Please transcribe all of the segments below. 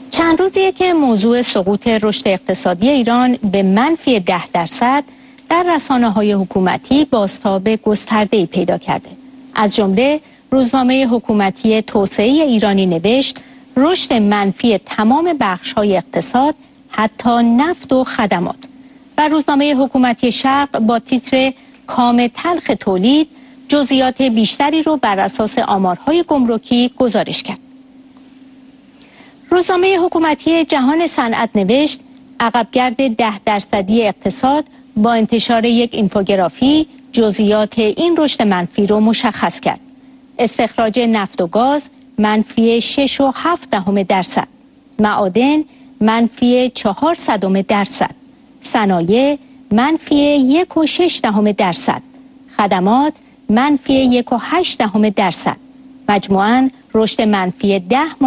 چند روزیه که موضوع سقوط رشد اقتصادی ایران به منفی 10% در رسانه‌های حکومتی بازتاب گسترده‌ای پیدا کرده. از جمله روزنامه حکومتی توسعه ایرانی نوشت رشد منفی تمام بخش‌های اقتصاد حتی نفت و خدمات، و روزنامه حکومتی شرق با تیتر کام تلخ تولید جزئیات بیشتری رو بر اساس آمارهای گمرکی گزارش کرد. روزنامه حکومتی جهان صنعت نوشت عقبگرد 10% اقتصاد با انتشار یک اینفوگرافی جزئیات این رشد منفی رو مشخص کرد. استخراج نفت و گاز منفی 6.7%، معادن منفی 0.4%، صنایع منفی 1.6%، خدمات منفی 1.8%، مجموعاً رشد منفی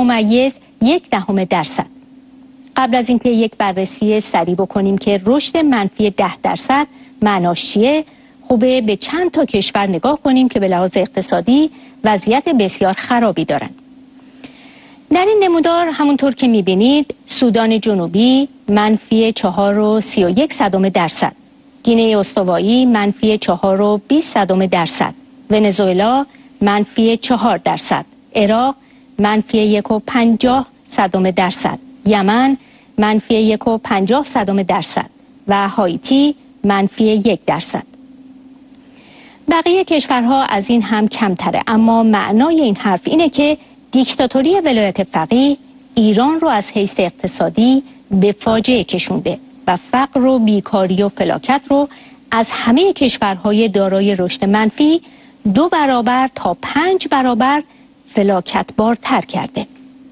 10.1%. قبل از اینکه یک بررسی سریع بکنیم که رشد منفی 10% معناش چیه، خوبه به چند تا کشور نگاه کنیم که به لحاظ اقتصادی وضعیت بسیار خرابی دارن. در این نمودار همونطور که میبینید سودان جنوبی منفی 4.31%، گینه استوایی منفی 4.20%، ونزوئلا منفی 4%، عراق منفی 1.50%، یمن منفی 1.50% و هایتی منفی 1%. بقیه کشورها از این هم کمتره، اما معنای این حرف اینه که دیکتاتوری ولایت فقیه ایران رو از حیث اقتصادی به فاجعه کشونده و فقر و بیکاری و فلاکت رو از همه کشورهای دارای رشد منفی 2 برابر تا 5 برابر فلاکت بارتر کرده.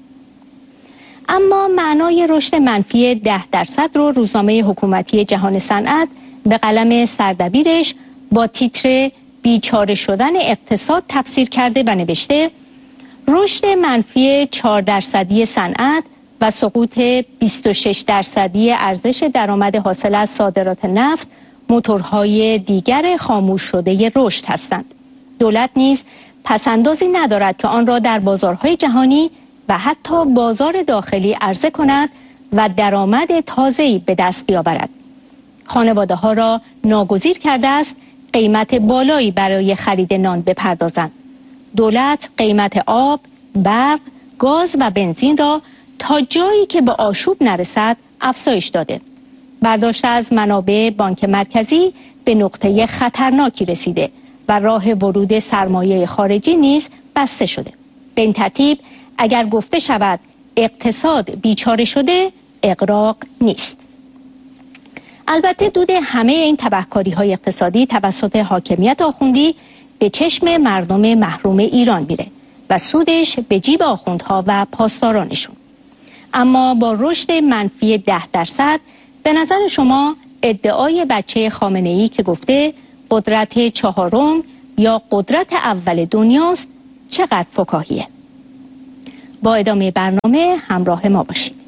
اما معنای رشد منفی 10% رو روزنامه حکومتی جهان صنعت به قلم سردبیرش با تیتر بیچاره شدن اقتصاد تفسیر کرده و نوشته رشد منفی 4% صنعت و سقوط 26% ارزش درآمد حاصل از صادرات نفت موتورهای دیگر خاموش شده رشد هستند. دولت نیز پسندازی ندارد که آن را در بازارهای جهانی و حتی بازار داخلی عرضه کند و درآمد تازه‌ای به دست بیاورد. خانواده ها را ناگزیر کرده است قیمت بالایی برای خرید نان بپردازند. دولت قیمت آب، برق، گاز و بنزین را تا جایی که به آشوب نرسد افزایش داده. برداشت از منابع بانک مرکزی به نقطه خطرناکی رسیده و راه ورود سرمایه خارجی نیز بسته شده. به این ترتیب اگر گفته شود اقتصاد بیچاره شده، اغراق نیست. البته دود همه این تبهکاری‌های اقتصادی توسط حاکمیت آخوندی به چشم مردم محروم ایران میره و سودش به جیب آخوندها و پاسدارانشون. اما با رشد منفی 10% به نظر شما ادعای بچه خامنه‌ای که گفته قدرت 4 یا قدرت اول دنیاست چقدر فکاهیه؟ با ادامه برنامه همراه ما باشید.